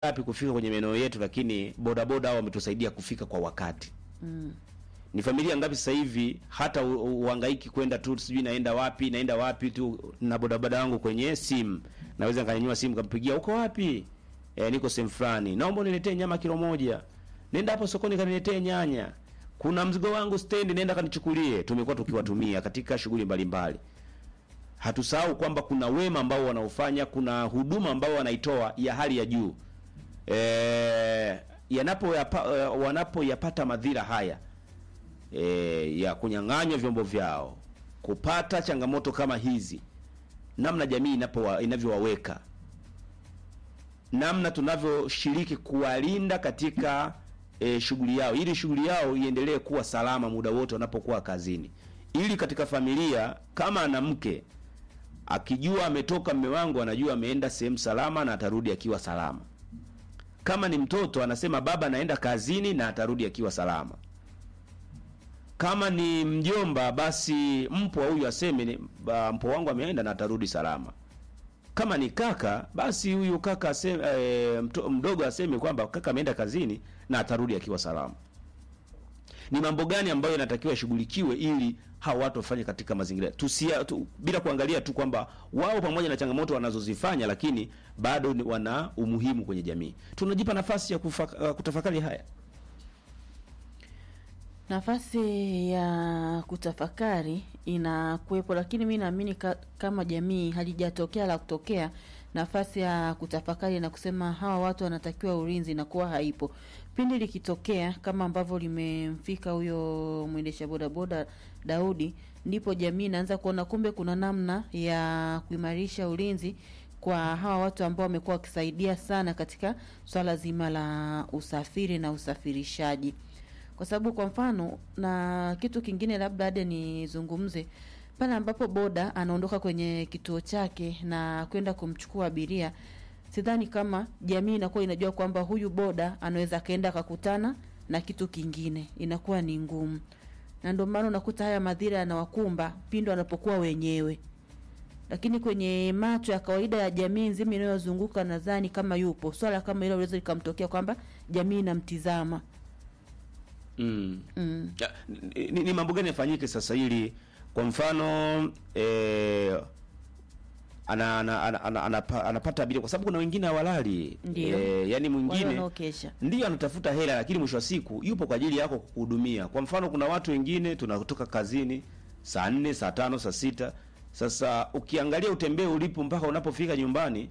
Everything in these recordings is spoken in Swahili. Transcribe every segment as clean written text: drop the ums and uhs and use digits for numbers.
wapi kufika kwenye maeneo yetu, lakini bodaboda hao wametusaidia kufika kwa wakati. Ni familia ngapi sasa hivi hata uhangaiki kwenda tu sijui naenda wapi tu na bodaboda wangu kwenye simu. Naweza nikanyanyua simu kumpigia, uko wapi? Niko sehemu fulani. Naomba uniletee nyama kilo moja. Nenda hapo sokoni kaniletee nyanya. Kuna mzigo wangu stand, nenda kanichukulie. Tumekuwa tukiwatumia katika shughuli mbalimbali. Hatusahau kwamba kuna wema ambao wanaofanya, kuna huduma ambao wanaitoa ya hali ya juu. Wanapoyapata madhira haya ya kunyang'anywa vyombo vyao, kupata changamoto kama hizi, namna jamii inavyowaweka, namna tunavyoshiriki kuwalinda katika shughuli yao, ili shughuli yao iendelee kuwa salama muda wote wanapokuwa kazini, ili katika familia kama ana mke akijua ametoka mume wangu, anajua ameenda sehemu salama na atarudi akiwa salama. Kama ni mtoto anasema baba anaenda kazini na atarudi akiwa salama. Kama ni mjomba, basi mpwa huyu aseme mpwa wangu ameenda na atarudi salama. Kama ni kaka, basi huyu kaka aseme, mdogo aseme kwamba kaka ameenda kazini na atarudi akiwa salama. Ni mambo gani ambayo yanatakiwa shughulikiwe ili hao watu wafanye katika mazingira bila kuangalia tu kwamba wao pamoja na changamoto wanazozifanya, lakini bado wana umuhimu kwenye jamii. Tunajipa nafasi ya kutafakari haya. Nafasi ya kutafakari inakuwepo, lakini mimi naamini kama jamii halijatokea la kutokea, nafasi ya kutafakari na kusema hawa watu wanatakiwa ulinzi na kuwa haipo. Pindi likitokea kama ambavyo limemfika huyo mwendesha bodaboda Daudi, ndipo jamii inaanza kuona kumbe kuna namna ya kuimarisha ulinzi kwa hawa watu ambao wamekuwa wakisaidia sana katika swala zima la usafiri na usafirishaji. Kwa sababu kwa mfano, na kitu kingine labda hadi nizungumze, pale ambapo boda anaondoka kwenye kituo chake na kwenda kumchukua abiria, sidhani kama jamii inakuwa inajua kwamba huyu boda anaweza kaenda akakutana na kitu kingine, inakuwa ni ngumu. Na ndio maana unakuta haya madhira yanawakumba pindo anapokuwa wenyewe. Lakini kwenye macho ya kawaida ya jamii nzima inayozunguka, nadhani kama yupo swala kama hilo liweza likamtokea kwamba jamii inamtizama. Ni mambo gani yafanyike sasa ili kwa mfano anapata abiria, kwa sababu kuna wengine hawalali, yani mwingine ndio anatafuta hela, lakini mwisho wa siku yupo kwa ajili yako kukuhudumia. Kwa mfano kuna watu wengine tunatoka kazini saa 4, saa 5, saa 6. Sasa ukiangalia utembee ulipo mpaka unapofika nyumbani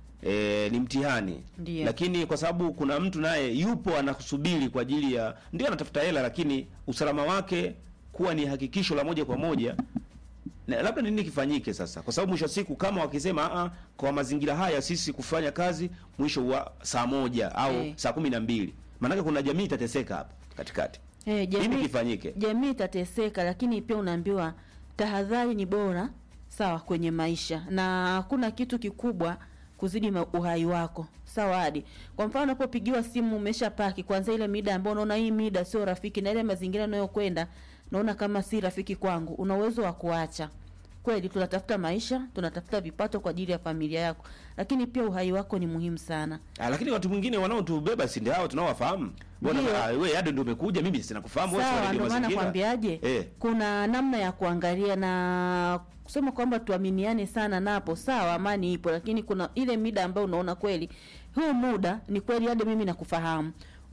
ni mtihani. Lakini kwa sababu kuna mtu naye yupo anakusubiri kwa ajili ya, ndio anatafuta hela, lakini usalama wake kuwa ni hakikisho la moja kwa moja. Na labda nini kifanyike sasa? Kwa sababu mwisho wa siku kama wakisema kwa mazingira haya sisi kufanya kazi mwisho wa saa 1 au saa 12, maana kuna jamii itateseka hapa katikati. Nini kifanyike? Jamii itateseka, lakini pia unaambiwa tahadhari ni bora sawa kwenye maisha, na hakuna kitu kikubwa kuzidi uhai wako. Sawa hadi. Kwa mfano unapopigiwa simu umeshapaki, kwanza ile mida ambayo unaona hii mida sio rafiki na ile mazingira unayokwenda naona kama si rafiki kwangu, una uwezo wa kuacha. Kweli tunatafuta maisha, tunatafuta vipato kwa ajili ya familia yako, lakini pia uhai wako ni muhimu sana. Lakini watu mwingine wanaotubeba si ndio hao tunaowafahamu. Bwana wewe hadi ndio umekuja, mimi sina kufahamu wewe swali ndio maana nakwambiaje, kuna namna ya kuangalia na kusema kwamba tuaminiane sana napo. Sawa, amani ipo, lakini kuna ile mida ambayo unaona kweli huu muda ni kweli hadi mimi nakufahamu,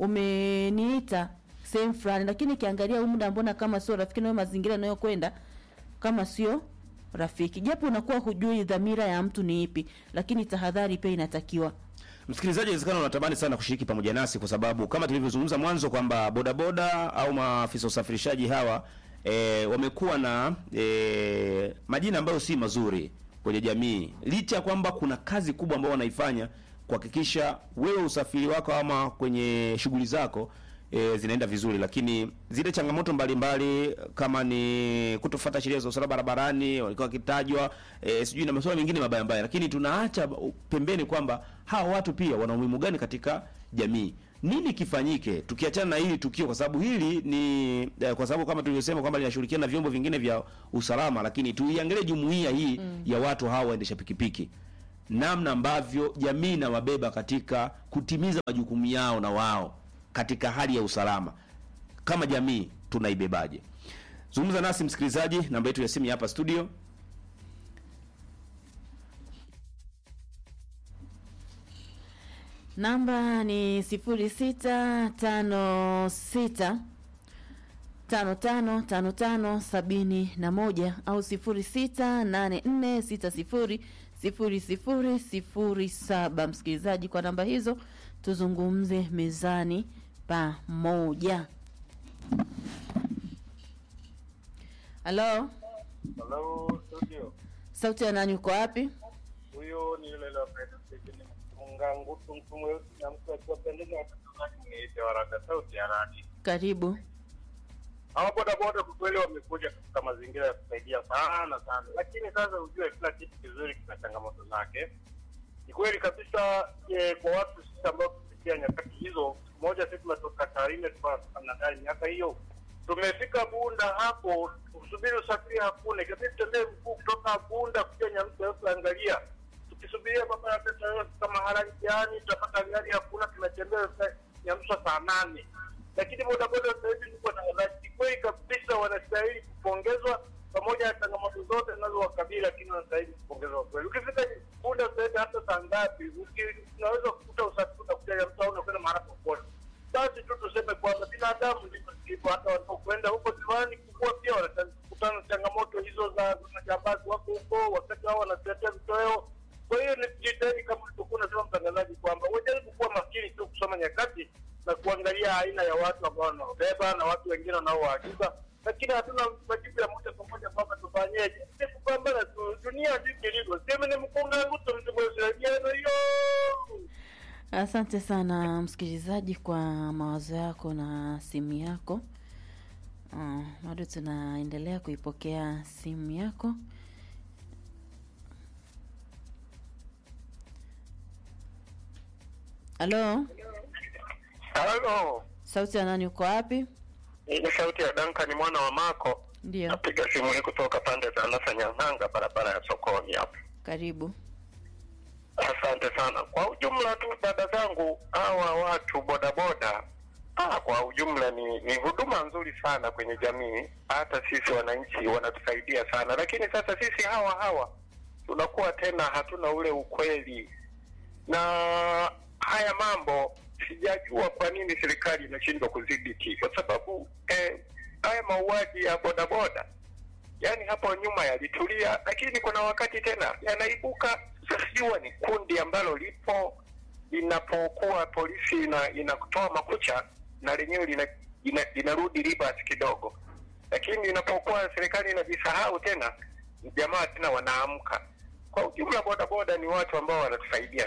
umeniita same fulani, lakini kiangalia huu muda mbona kama sio rafiki na mazingira unayokwenda kama sio rafiki, japo unakuwa hujui dhamira ya mtu ni ipi, lakini tahadhari pia inatakiwa. Msikilizaji, inawezekana unatamani sana kushiriki pamoja nasi, kwa sababu kama tulivyozungumza mwanzo kwamba bodaboda au maafisa usafirishaji hawa wamekuwa na majina ambayo si mazuri kwenye jamii, licha kwamba kuna kazi kubwa ambayo wanaifanya kuhakikisha wewe usafiri wako ama kwenye shughuli zako zinaenda vizuri, lakini zile changamoto mbalimbali kama ni kutofuata sheria za usalama barabarani walikuwa kitajwa, sijui na masuala mengine mabaya mbaya, lakini tunaacha pembeni kwamba hawa watu pia wana umuhimu gani katika jamii. Nini kifanyike tukiachana na hili tukio, kwa sababu hili ni kwa sababu kama tulivyosema kwamba linashirikiana na vyombo vingine vya usalama, lakini tuiangalie jumuiya hii ya watu hawa waendesha pikipiki. namna ambavyo jamii inawabeba katika kutimiza majukumu yao na wao katika hali ya usalama. Kama jamii tunaibebaje? Zungumza nasi msikilizaji, namba yetu ya simu hapa studio. Namba ni 0656 555571 au 0684600007. Msikilizaji, kwa namba hizo tuzungumze mezani pamoja. Halo? Hello, studio. Sauti ya nani, uko wapi? Huyo ni yule la Pedro Sejeni Mungangu tumtumwe na mtu akipendeza watazamaji ni Tewarada sauti ya radi. Karibu. Hawa bodaboda kwa kweli wamekuja katika mazingira ya kusaidia sana. Lakini sasa ujue kila kitu kizuri kina changamoto zake. Ni kweli kabisa kwa watu sisi ambao tumepitia nyakati hizo, moja sisi tumetoka Tarime na ndani miaka hiyo. Tumefika Bunda hapo, kusubiri usafiri hakuna. Ikabidi tutembee mkuu kutoka Bunda kuja Nyamsa kuangalia. Tukisubiria baba ya pesa kama harani yani tutapata gari hakuna, tunatembea Nyamsa saa 8. Lakini bodaboda sasa hivi niko na wadai kweli kabisa wanastahili kupongezwa pamoja na changamoto zote zinazowakabili, lakini wanastahili kupongezwa kweli. Ukifika Bunda sasa hivi hata saa ngapi unaweza kukuta usafiri utakuja Nyamsa au unakwenda mahali popote. Basi tu tuseme kwamba binadamu ndivyo hata wanapokwenda huko diwani kubwa pia wanakutana na changamoto hizo za majambazi wako huko wakati wao wanatetea vitoweo. Kwa hiyo ni jitahidi kama tulikuwa tunasema mtangazaji kwamba wajaribu kuwa makini tu kusoma nyakati na kuangalia aina ya watu ambao wanaobeba na watu wengine wanaowaagiza, lakini hatuna majibu ya moja kwa moja kwamba tufanyeje. Ni kupambana tu, dunia ndivyo ilivyo. Sema ni mkunga mtu mtumwezeleano hiyo. Asante sana msikilizaji kwa mawazo yako na simu yako. Bado tunaendelea kuipokea simu yako. Halo? Halo. Sauti ya nani, uko wapi? Ni sauti ya Danka, ni mwana wa Mako. Ndio. Napiga simu hii kutoka pande za Nasa Nyang'anga, barabara ya sokoni hapa. Karibu. Asante sana. Kwa ujumla tu dada zangu, hawa watu bodaboda kwa ujumla ni huduma nzuri sana kwenye jamii. Hata sisi wananchi wanatusaidia sana, lakini sasa sisi hawa tunakuwa tena hatuna ule ukweli na haya mambo. Sijajua kwa nini serikali inashindwa kudhibiti, kwa sababu haya mauaji ya bodaboda yani hapo nyuma yalitulia, lakini kuna wakati tena yanaibuka. Sijua ni kundi ambalo lipo inapokuwa polisi inakutoa makucha na lenyewe linarudi ribas kidogo, lakini inapokuwa serikali inajisahau tena jamaa tena wanaamka. Kwa ujumla bodaboda ni watu ambao wanatusaidia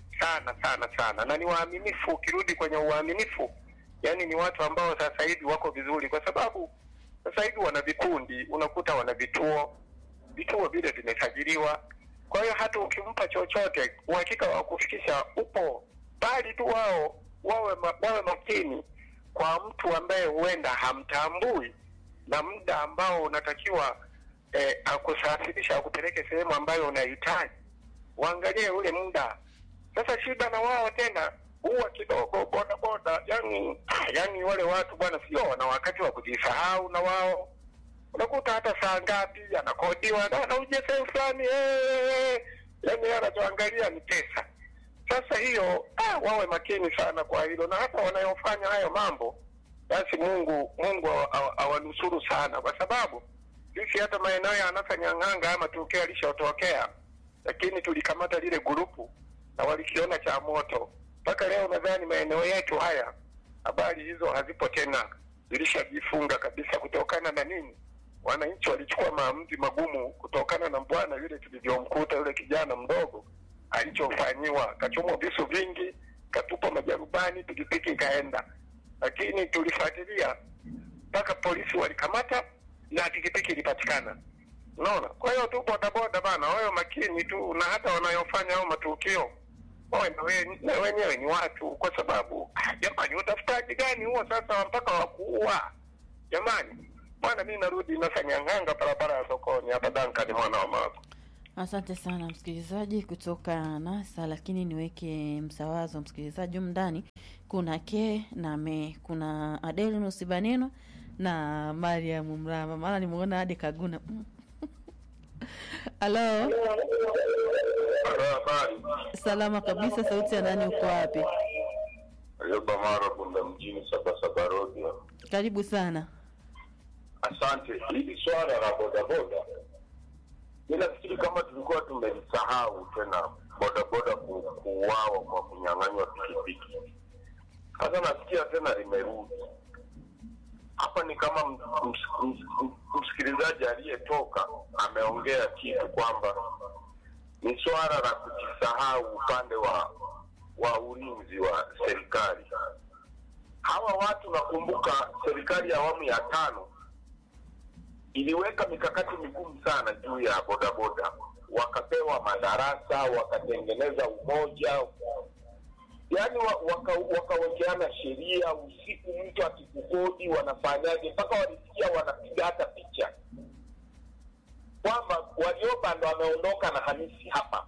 sana na ni waaminifu. Ukirudi kwenye uaminifu, yani ni watu ambao sasa hivi wako vizuri, kwa sababu sasa hivi wana vikundi, unakuta wana vituo vile vimesajiliwa. Kwa hiyo hata ukimpa chochote uhakika wa kufikisha upo, bali tu wao wawe makini kwa mtu ambaye huenda hamtambui na muda ambao unatakiwa akusafirisha akupeleke sehemu ambayo unahitaji, waangalie ule muda. Sasa shida na wao tena huwa kidogo bodaboda, yani wale watu bwana sio wana wakati wa kujisahau, na wao unakuta hata saa ngapi anakodiwa na uje sehemu fulani, yani anachoangalia ni pesa. Sasa hiyo wawe makini sana kwa hilo, na hata wanayofanya hayo mambo basi Mungu awanusuru sana, kwa sababu sisi hata maeneo ya Nasa Nyang'anga ama tukio alishotokea, lakini tulikamata lile grupu na walikiona cha moto. Mpaka leo nadhani maeneo yetu haya habari hizo hazipo tena, zilishajifunga kabisa. Kutokana na nini? Wananchi walichukua maamuzi magumu kutokana na bwana yule tulivyomkuta, yule kijana mdogo alichofanyiwa, kachomwa visu vingi, katupa majarubani, pikipiki ikaenda. Lakini tulifuatilia mpaka polisi walikamata na pikipiki ilipatikana. Unaona? Kwa hiyo tu bodaboda bana, wao makini tu, na hata wanayofanya hao matukio wao na wenyewe ni watu, kwa sababu jamani utafutaji gani huo sasa mpaka wakuua? Jamani, bwana mimi narudi Nasa Nyang'anga, barabara ya sokoni hapa. Danka, ni mwana wa Mako. Asante sana msikilizaji kutoka NASA, lakini niweke msawazo msikilizaji ndani. Kuna ke na me, kuna Adele Nusibaneno na Mariam Mrama. Maana nimeona hadi Kaguna. Halo. Salama kabisa, sauti ya nani, uko wapi? Ayoba Mara Bunda mjini Sabasaba Road. Karibu sana. Asante. Hili swala la bodaboda, ninafikiri kama tulikuwa tumelisahau tena bodaboda kuuawa kwa kunyang'anywa pikipiki. Sasa nasikia tena limerudi. Hapa ni kama msikilizaji aliyetoka ameongea kitu kwamba ni swala la kujisahau upande wa ulinzi wa serikali. Hawa watu, nakumbuka serikali ya awamu ya 5 iliweka mikakati migumu sana juu ya bodaboda, wakapewa madarasa, wakatengeneza umoja, yaani wakawekeana sheria. Usiku mtu akikukodi wanafanyaje, mpaka walisikia wanapiga hata picha kwamba Warioba ndo ameondoka na Hamisi hapa.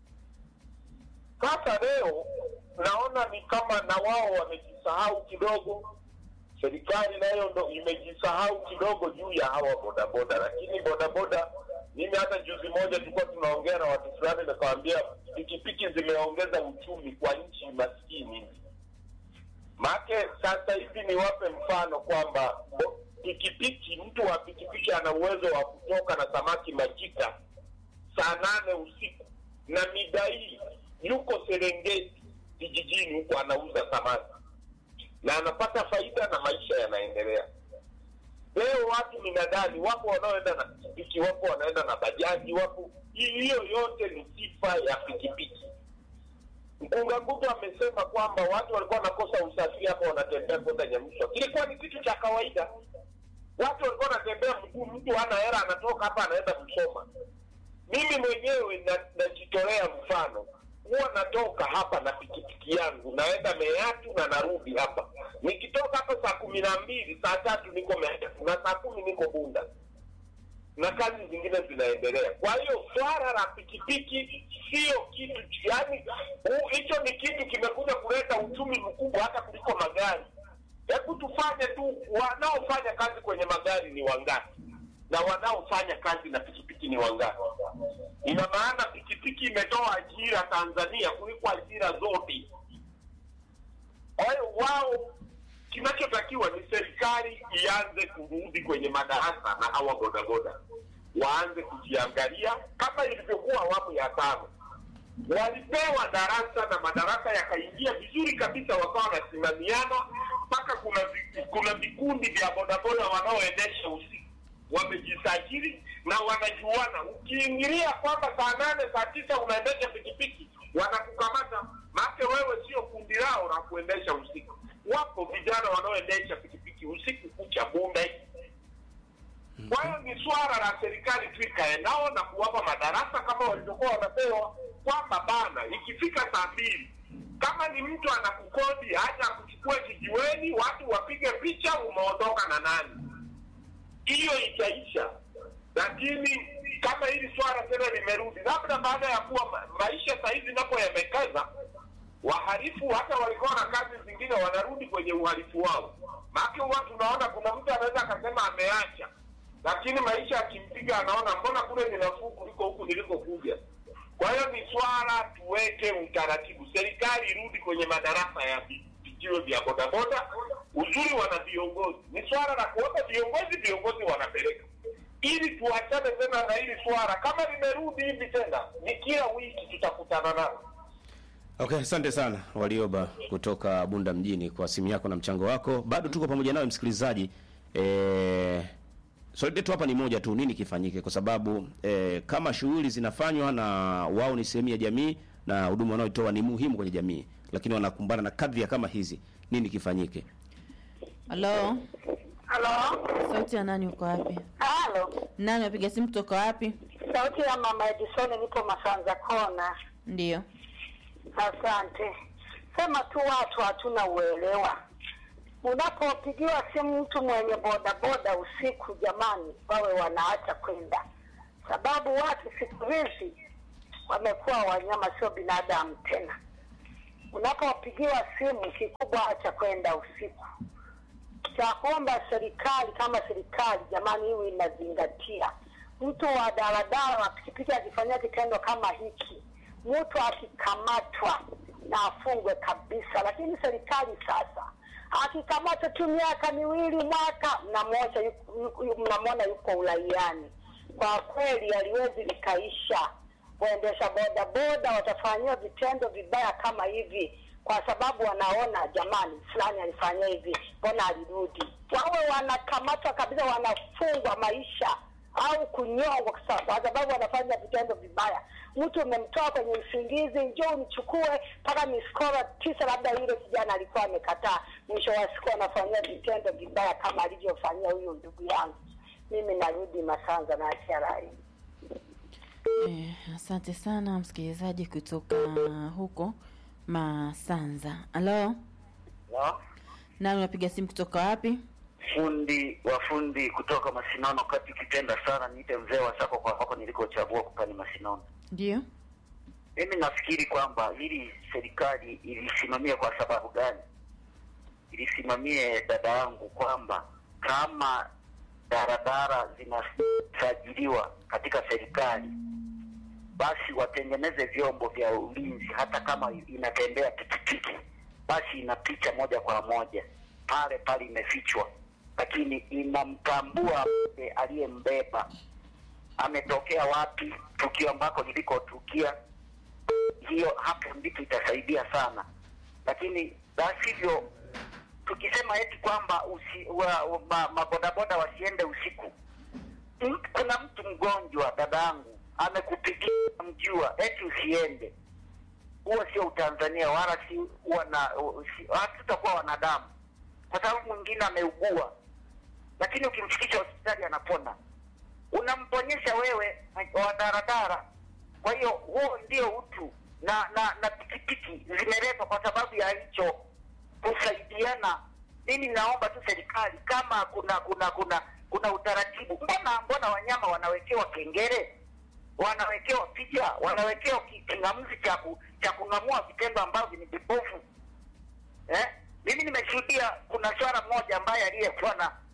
Sasa leo naona ni kama na wao wamejisahau kidogo, serikali nayo ndo imejisahau kidogo juu ya hawa bodaboda. Lakini bodaboda, mimi hata juzi moja tulikuwa tunaongea na watu fulani, nikawaambia pikipiki zimeongeza uchumi kwa nchi maskini. Maana sasa hivi niwape mfano kwamba pikipiki, mtu wa pikipiki ana uwezo wa kutoka na samaki Majita saa 8 usiku, na midai yuko Serengeti vijijini huko anauza samaki na anapata faida na maisha yanaendelea. Leo watu minadani wapo wanaoenda na pikipiki, wapo wanaenda na bajaji, wapo. Hiyo yote ni sifa ya pikipiki. Mkunga Nguto amesema kwamba watu walikuwa wanakosa usafiri hapo, wanatembea kwenda Nyamuswa. Kilikuwa ni kitu cha kawaida. Watu walikuwa wanatembea mguu, mtu hana hela anatoka hapa anaenda Msoma. Mimi mwenyewe najitolea mfano. Huwa natoka hapa na pikipiki yangu, naenda Meatu na narudi hapa. Nikitoka hapa saa 12, saa 3 niko Meatu na saa 10 niko Bunda. Na kazi zingine zinaendelea. Kwa hiyo swala la pikipiki sio kitu, yani hicho ni kitu kimekuja kuleta uchumi mkubwa hata kuliko magari. Hebu tufanye tu, wanaofanya kazi kwenye magari ni wangapi na wanaofanya kazi na pikipiki ni wangapi? Ina maana pikipiki imetoa ajira Tanzania kuliko ajira zote. Kwa hiyo wao, kinachotakiwa ni serikali ianze kurudi kwenye madarasa na hawa bodaboda waanze kujiangalia kama ilivyokuwa awamu ya 5. Walipewa darasa na madarasa yakaingia vizuri kabisa, wakawa wanasimamiana, mpaka kuna vikundi vya bodaboda wanaoendesha usiku wamejisajili na wanajuana. Ukiingilia kwamba saa 8 saa 9 unaendesha pikipiki, wanakukamata, maana wewe sio kundi lao la kuendesha usiku. Wapo vijana wanaoendesha pikipiki usiku kucha Bunda. Kwa hiyo ni swala la serikali tu ikaendao na kuwapa madarasa kama walivyokuwa wanapewa, kwamba bana ikifika saa 2 kama ni mtu anakukodi acha kuchukua kijiweni, watu wapige picha, umeondoka na nani. Hiyo itaisha. Lakini kama hili swala tena limerudi, labda baada ya kuwa maisha saa hizi napo yamekaza, wahalifu hata walikuwa na kazi zingine wanarudi kwenye uhalifu wao. Maana watu tunaona kuna mtu anaweza akasema ameacha, lakini maisha akimpiga anaona mbona kule ni nafuu kuliko huku nilikokuja. Kwa hiyo ni swala tuweke utaratibu. Serikali irudi kwenye madarasa ya vituo vya bodaboda. Uzuri wana viongozi. Ni swala la kuwapa viongozi wanapeleka. Ili tuachane tena na hili swala. Kama limerudi hivi tena, ni kila wiki tutakutana nalo. Okay, asante sana Warioba kutoka Bunda mjini kwa simu yako na mchango wako. Bado tuko pamoja nawe msikilizaji. Swali letu hapa ni moja tu, nini kifanyike? Kwa sababu kama shughuli zinafanywa na wao ni sehemu ya jamii na huduma wanaoitoa ni muhimu kwenye jamii, lakini wanakumbana na kadhia kama hizi, nini kifanyike? Halo. Halo. Sauti ya nani, uko wapi? Halo. Nani apiga simu kutoka wapi? Sauti ya Mama Edison, nipo Masanza Kona. Ndio. Asante. Sema tu watu hatuna uelewa. Unapopigiwa simu mtu mwenye bodaboda usiku, jamani, wawe wanaacha kwenda. sababu watu siku hizi wamekuwa wanyama, sio binadamu tena. Unapopigiwa simu, kikubwa acha kwenda usiku. Cha kuomba serikali, kama serikali jamani, hiyo inazingatia mtu wa daladala wa pikipiki akifanya kitendo kama hiki, mtu akikamatwa na afungwe kabisa. Lakini serikali sasa akikamatwa tu miaka miwili, mwaka, mnamwona yuko ulaiani. Kwa kweli haliwezi likaisha. Waendesha bodaboda watafanyiwa vitendo vibaya kama hivi kwa sababu wanaona jamani fulani alifanya hivi, mbona alirudi. Wawe wanakamatwa kabisa, wanafungwa maisha au kunyongwa kwa sababu wanafanya vitendo vibaya. Mtu umemtoa kwenye usingizi, njoo unichukue mpaka miskora 9, labda yule kijana alikuwa amekataa, mwisho wa siku anafanyia vitendo vibaya kama alivyofanyia huyu ndugu yangu. Mimi narudi Masanza na Acharai. Asante sana msikilizaji kutoka huko Masanza. Halo? No? Na unapiga simu kutoka wapi? Fundi kutoka Masinono, kati kitenda sana niite mzee wa sako kwa hapo nilikochagua kupani Masinono. Ndio. Mimi nafikiri kwamba hili serikali ilisimamia kwa sababu gani? Ilisimamie dada yangu kwamba kama daradara zinasajiliwa katika serikali, basi watengeneze vyombo vya ulinzi. Hata kama inatembea pikipiki, basi ina picha moja kwa moja pale imefichwa, lakini inamtambua aliyembeba ametokea wapi, tukio ambako lilikotukia. Hiyo hapo ndipo itasaidia sana. Lakini sivyo tukisema eti kwamba mabodaboda wasiende usiku. Kuna mtu mgonjwa dadangu amekupigia mjua eti usiende. Huo sio Utanzania, wala hatutakuwa wanadamu. Kwa sababu mwingine ameugua, lakini ukimfikisha hospitali anapona. Unamponyesha wewe wa daradara. Kwa hiyo huo ndio utu na pikipiki zimeletwa kwa sababu ya hicho, kusaidiana. Mimi naomba tu serikali kama kuna utaratibu. Mbona wanyama wanawekewa kengele, wanawekewa picha, wanawekewa kingamuzi cha kung'amua vitendo ambavyo ni vipofu. Mimi nimeshuhudia kuna swala mmoja ambaye aliyekuwa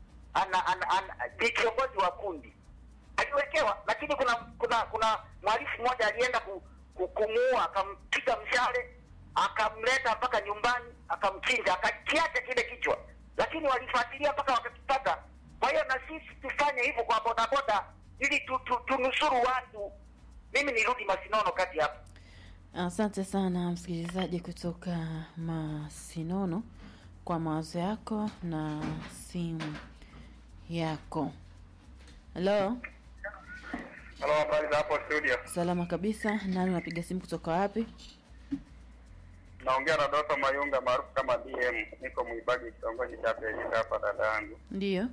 ni kiongozi wa kundi aliwekewa, lakini kuna mwalifu mmoja alienda kumuua, akampiga mshale, akamleta mpaka nyumbani, akamchinja, akakiacha kile kichwa, lakini walifuatilia mpaka wakakipata. Kwa hiyo na sisi tufanye hivyo kwa bodaboda ili tunusuru watu. Mimi nirudi Masinono kati hapo. Asante sana msikilizaji kutoka Masinono kwa mawazo yako na simu yako. Hello? Hello, habari za hapo studio? Salama kabisa. Nani unapiga simu kutoka wapi? Naongea na Doto Mayunga maarufu kama DM. Niko Mwibagi, kitongoji cha Pelika hapa dada yangu. Ndio.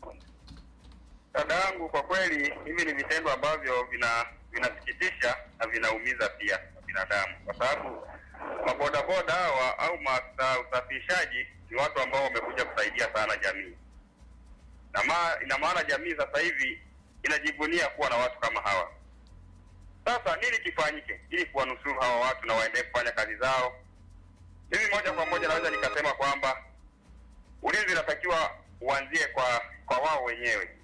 Dada yangu, kwa kweli hivi ni vitendo ambavyo vinasikitisha na vinaumiza pia binadamu, kwa sababu mabodaboda hawa au maafisa usafirishaji ni watu ambao wamekuja kusaidia sana jamii. Ina maana jamii sasa hivi inajivunia kuwa na watu kama hawa. Sasa nini kifanyike ili kuwanusuru hawa watu na waendelee kufanya kazi zao? Mimi moja kwa moja naweza nikasema kwamba ulinzi unatakiwa uanzie kwa wao wenyewe.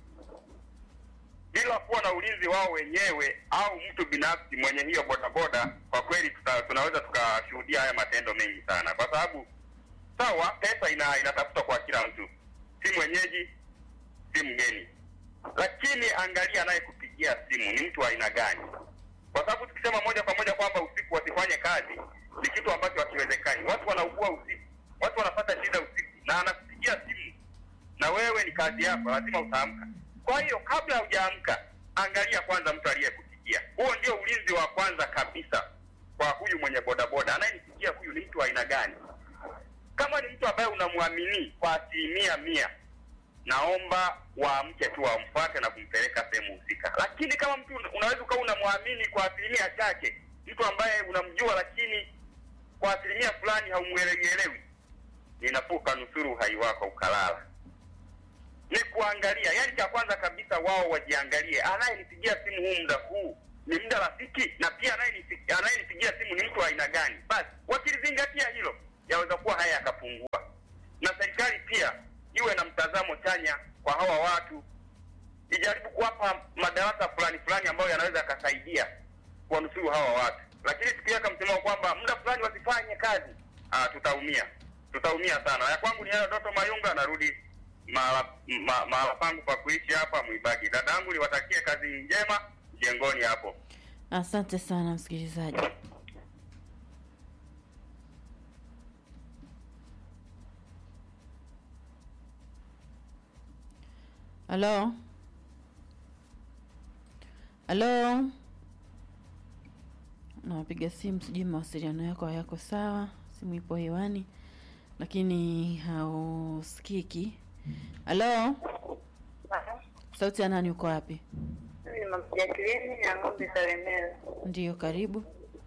Bila kuwa na ulinzi wao wenyewe au mtu binafsi mwenye hiyo bodaboda, kwa kweli tunaweza tukashuhudia haya matendo mengi sana. Kwa sababu sawa, pesa inatafutwa kwa kila mtu, si mwenyeji si mgeni, lakini angalia anayekupigia simu ni mtu wa aina gani. Kwa sababu tukisema moja kwa moja kwamba usiku wasifanye kazi ni kitu ambacho hakiwezekani. Watu wanaugua usiku, watu wanapata shida usiku, na anakupigia simu na wewe ni kazi yako, lazima utaamka. Kwa hiyo kabla hujaamka, angalia kwanza mtu aliyekupigia. Huo ndio ulinzi wa kwanza kabisa kwa huyu mwenye bodaboda. Anayenipigia huyu ni mtu wa aina gani? Kama ni mtu ambaye unamwamini kwa 100%, naomba waamke tu wamfuate na kumpeleka sehemu husika. Lakini kama mtu unaweza ukawa unamwamini kwa 1% chake, mtu ambaye unamjua lakini kwa 1% fulani haumuelewi, ninafuka nusuru uhai wako ukalala. ni kuangalia, yaani cha kwanza kabisa wao wajiangalie, anayenipigia simu huu muda huu ni muda rafiki, na pia anayenipigia simu ni mtu wa aina gani. Basi wakilizingatia hilo, yaweza kuwa haya yakapungua. Na serikali pia iwe na mtazamo chanya kwa hawa watu, ijaribu kuwapa madarasa fulani ambayo yanaweza yakasaidia kuwanusuru hawa watu. Lakini pia kama msema kwamba muda fulani wasifanye kazi, tutaumia sana. Ya kwangu ni hayo. Doto Mayunga, narudi mahala pangu pa kuishi hapa Mwibagi. Dadangu, niwatakie kazi njema jengoni hapo. Asante sana msikilizaji. Halo. Napiga simu, sijui mawasiliano yako hayako sawa. Simu ipo hewani lakini hausikiki. Halo. Sauti ya nani, uko wapi? Mimi ni Mama Jacqueline ya Ng'ombe Salemela. Ndiyo, karibu.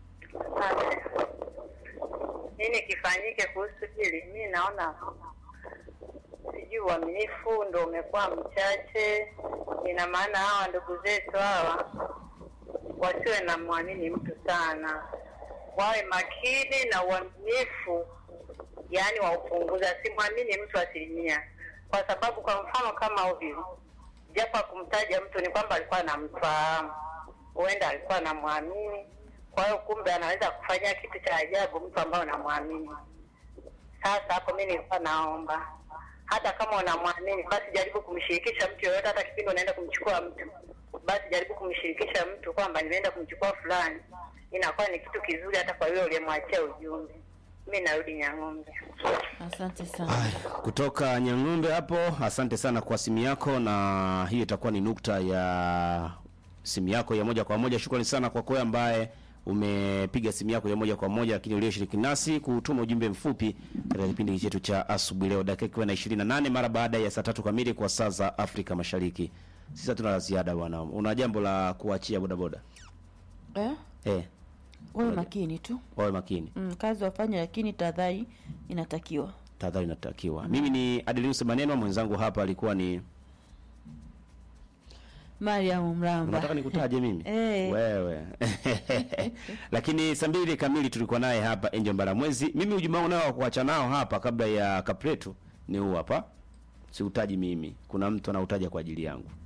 Nini kifanyike kuhusu hili? Mimi naona sijui uaminifu ndio umekuwa mchache. Ina maana hawa ndugu zetu hawa wasiwe na muamini mtu sana, wawe makini na uaminifu, yani waupunguza, simwamini mtu 100%. Kwa sababu kwa mfano kama huyu, japo kumtaja mtu ni kwamba alikuwa anamfahamu, huenda alikuwa anamwamini, kwa hiyo kumbe anaweza kufanya kitu cha ajabu mtu ambaye unamwamini. Sasa hapo mimi nilikuwa naomba, hata kama unamwamini basi jaribu kumshirikisha mtu yoyote. Hata kipindi unaenda kumchukua mtu, basi jaribu kumshirikisha mtu kwamba nimeenda kumchukua fulani. Inakuwa ni kitu kizuri hata kwa yule uliyemwachia ujumbe. Mimi narudi Nyang'ombe. Asante sana. Kutoka Nyang'ombe hapo, asante sana kwa simu yako, na hiyo itakuwa ni nukta ya simu yako ya moja kwa moja. Shukrani sana kwa kwa ambaye umepiga simu yako ya moja kwa moja, lakini ulioshiriki nasi kutuma ujumbe mfupi katika kipindi chetu cha asubuhi leo, dakika na 28 mara baada ya saa 3 kamili kwa saa za Afrika Mashariki. Sisi tuna ziada bwana. Una jambo la kuachia bodaboda? Wawe makini tu. Wawe makini. Kazi wafanye, lakini tahadhari inatakiwa. Mimi ni Adelinus Maneno, mwenzangu hapa alikuwa ni Mariam Mramba. Unataka nikutaje mimi? Wewe. Lakini saa 2 kamili tulikuwa naye hapa Angel Mbalamwezi. Mimi ujumbe wangu nao kuacha nao hapa kabla ya Kapretu ni huu hapa. Siutaji mimi. Kuna mtu anautaja kwa ajili yangu.